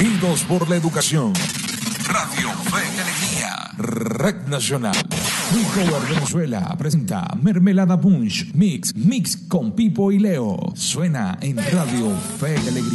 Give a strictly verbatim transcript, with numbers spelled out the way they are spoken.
Unidos por la educación. Radio Fe y Alegría. Red Nacional. Free Power Venezuela presenta Mermelada Punch Mix. Mix con Pipo y Leo. Suena en Radio Fe y Alegría.